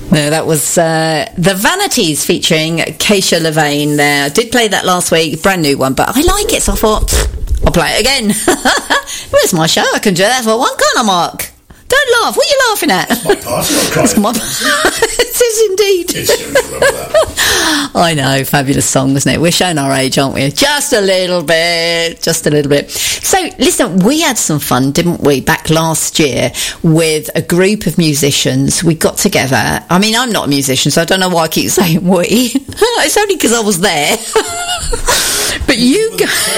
No, that was The Vanities featuring Keisha Levane there. I did play that last week, brand new one, but I like it, so I thought, I'll play it again. Where's my show? I can do that for one, can't I, Mark? Don't laugh. What are you laughing at? It's my party. It's my It is indeed. It's I know, fabulous song, wasn't it? We're showing our age, aren't we? Just a little bit. So, listen, we had some fun, didn't we, back last year with a group of musicians. We got together. I mean, I'm not a musician, so I don't know why I keep saying we. It's only because I was there. But you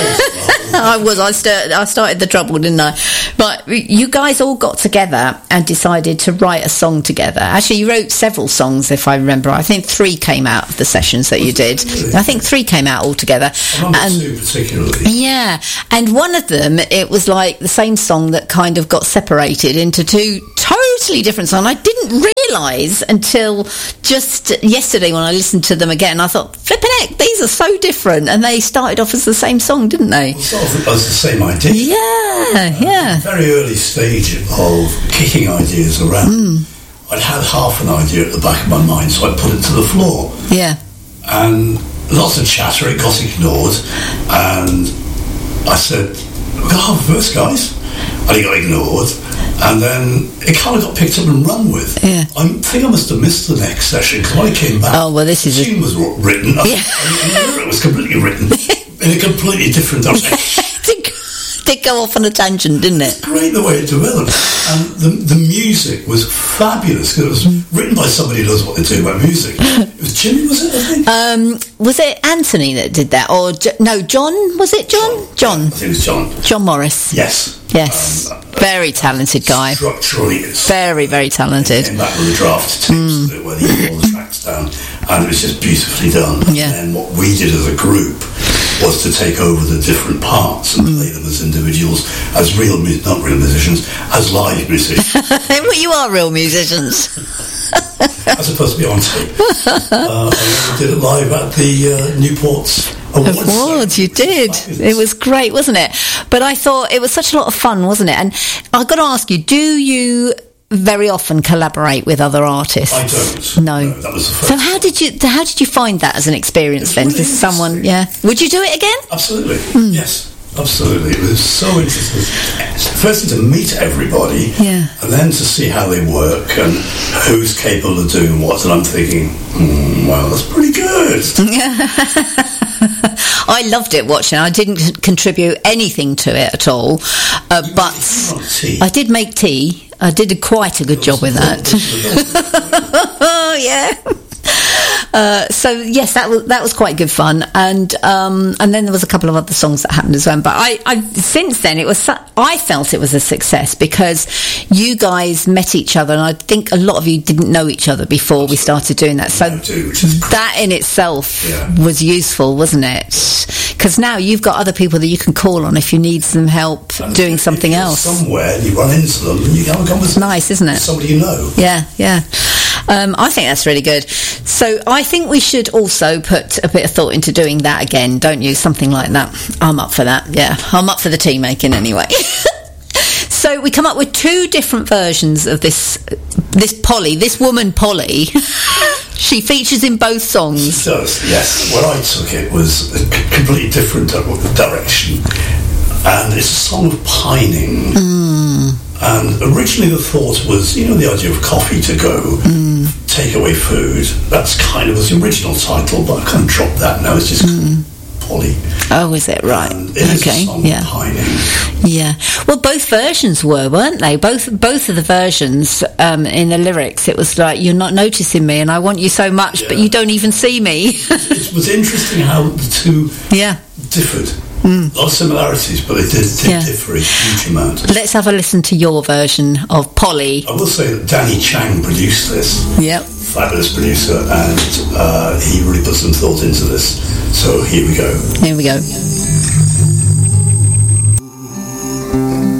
I started the trouble, didn't I? But you guys all got together and decided to write a song together. Actually, you wrote several songs, if I remember. I think 3 came out of the sessions that you did. I think 3 came out altogether. I remember 2 particularly. Yeah, and one of them, it was like the same song that kind of got separated into 2 totally different songs. I didn't realise until just yesterday when I listened to them again. I thought, flipping heck, these are so different, and they started off as the same song, didn't they? Well, sort of as the same idea. Yeah. Very early stage of kicking ideas around. I'd had half an idea at the back of my mind, so I put it to the floor. Yeah. And lots of chatter, it got ignored, and I said, we've got half a verse, guys. And it got ignored, and then it kind of got picked up and run with. Yeah. I think I must have missed the next session, because when I came back, the tune was written. Yeah. It was completely written in a completely different direction. Did go off on a tangent, didn't it? It's great the way it developed, and the music was fabulous because it was written by somebody who knows what they do about music. It was Jimmy, was it? I think. Was it Anthony that did that, or no? John, was it John? John. I think it was John. John Morris. Yes. Very talented guy. Structurally, it's very, very talented. Came back with the draft tapes where he put all the tracks down, and it was just beautifully done. Yeah. And then what we did as a group was to take over the different parts and play them as individuals, as not real musicians, as live musicians. Well, you are real musicians. As opposed to be on tape. I did it live at the Newport's Awards. You did. It was great, wasn't it? But I thought it was such a lot of fun, wasn't it? And I've got to ask you, do you very often collaborate with other artists? I don't. No. That was the first. So how did you find that as an experience then? Really someone, yeah. Would you do it again? Absolutely. Yes. Absolutely. It was so interesting. Firstly, to meet everybody, and then to see how they work and who's capable of doing what. And I'm thinking, well, that's pretty good. I loved it watching. I didn't contribute anything to it at all, but I did make tea. I did quite a good job with that. Oh yeah. So yes, that was quite good fun, and then there was a couple of other songs that happened as well. But I since then I felt it was a success because you guys met each other, and I think a lot of you didn't know each other before we started doing that. So that in itself was useful, wasn't it? Because now you've got other people that you can call on if you need some help doing something else. Somewhere you run into them and you have a conversation. Nice, isn't it? Somebody you know. Yeah. I think that's really good. So I think we should also put a bit of thought into doing that again, don't you? Something like that. I'm up for that. Yeah, I'm up for the tea making anyway. So we come up with 2 different versions of this woman Polly. She features in both songs. She does, yes. When I took it was a completely different direction. And it's a song of pining. And originally the thought was, the idea of coffee to go, takeaway food. That's kind of was the original title, but I kind of dropped that now. It's just Polly. Oh, is it right? And it is a song of pining. Yeah. Well, both versions weren't they? Both of the versions in the lyrics, it was like, you're not noticing me, and I want you so much, but you don't even see me. It was interesting how the 2 differed. A lot of similarities, but they did differ a huge amount. Let's have a listen to your version of Polly. I will say that Danny Chang produced this. Yep. Fabulous producer, and he really put some thought into this. So here we go. Here we go.